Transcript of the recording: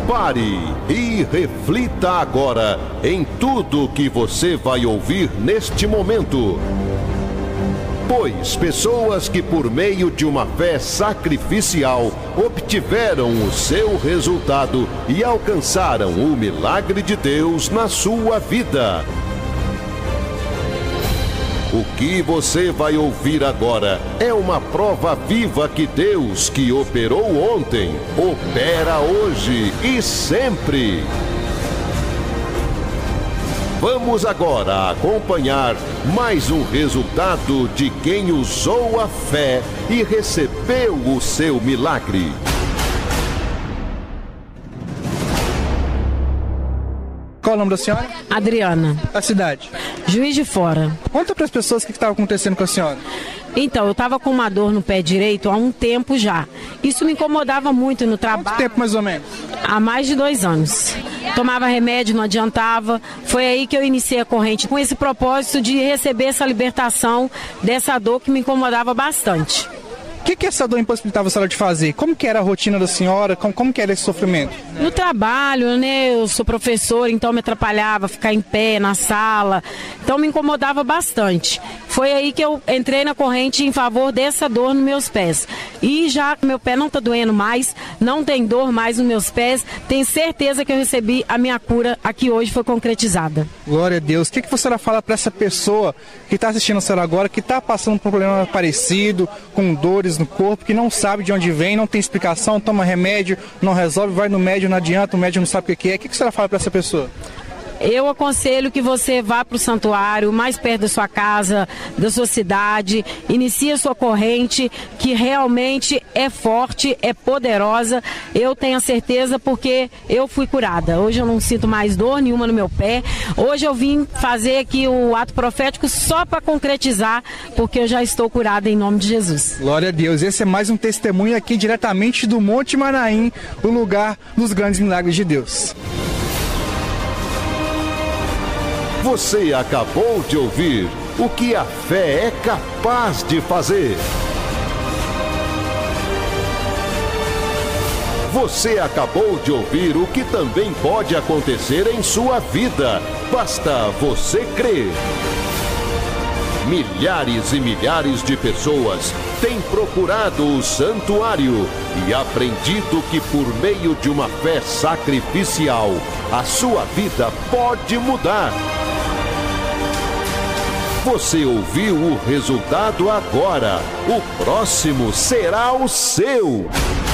Pare e reflita agora em tudo que você vai ouvir neste momento. Pois pessoas que por meio de uma fé sacrificial obtiveram o seu resultado e alcançaram o milagre de Deus na sua vida. O que você vai ouvir agora é uma prova viva que Deus, que operou ontem, opera hoje e sempre. Vamos agora acompanhar mais um resultado de quem usou a fé e recebeu o seu milagre. Qual o nome da senhora? Adriana. A cidade? Juiz de Fora. Conta para as pessoas o que estava acontecendo com a senhora. Então, eu estava com uma dor no pé direito há um tempo já. Isso me incomodava muito no trabalho. Quanto tempo mais ou menos? Há mais de 2 anos. Tomava remédio, não adiantava. Foi aí que eu iniciei a corrente com esse propósito de receber essa libertação dessa dor que me incomodava bastante. O que essa dor impossibilitava a senhora de fazer? Como que era a rotina da senhora? Como que era esse sofrimento? No trabalho, né? Eu sou professora, então me atrapalhava ficar em pé na sala. Então me incomodava bastante. Foi aí que eu entrei na corrente em favor dessa dor nos meus pés. E já meu pé não está doendo mais, não tem dor mais nos meus pés, tenho certeza que eu recebi a minha cura aqui hoje, foi concretizada. Glória a Deus. O que você fala para essa pessoa que está assistindo a senhora agora, que está passando por um problema parecido, com dores no corpo, que não sabe de onde vem, não tem explicação, toma remédio, não resolve, vai no médico, não adianta, o médico não sabe o que é. O que você fala para essa pessoa? Eu aconselho que você vá para o santuário mais perto da sua casa, da sua cidade, inicie a sua corrente, que realmente é forte, é poderosa. Eu tenho a certeza porque eu fui curada. Hoje eu não sinto mais dor nenhuma no meu pé. Hoje eu vim fazer aqui o ato profético só para concretizar, porque eu já estou curada em nome de Jesus. Glória a Deus. Esse é mais um testemunho aqui diretamente do Monte Manaim, o lugar dos grandes milagres de Deus. Você acabou de ouvir o que a fé é capaz de fazer. Você acabou de ouvir o que também pode acontecer em sua vida. Basta você crer. Milhares e milhares de pessoas têm procurado o santuário e aprendido que por meio de uma fé sacrificial, a sua vida pode mudar. Você ouviu o resultado agora. O próximo será o seu.